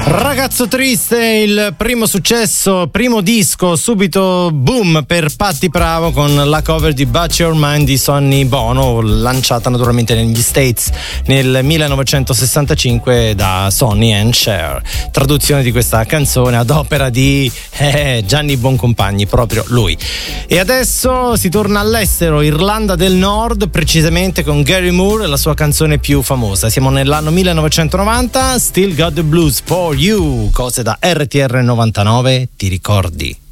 Ragazzo triste, il primo successo, primo disco, subito boom per Patti Bravo con la cover di But Your Mind di Sonny Bono, lanciata naturalmente negli States nel 1965 da Sonny and Cher. Traduzione di questa canzone ad opera di Gianni Boncompagni, proprio lui. E adesso si torna all'estero, Irlanda del Nord, precisamente con Gary Moore e la sua canzone più famosa. Siamo nell'anno 1990, Still Got the Blues for You, cose da RTR 99, ti ricordi?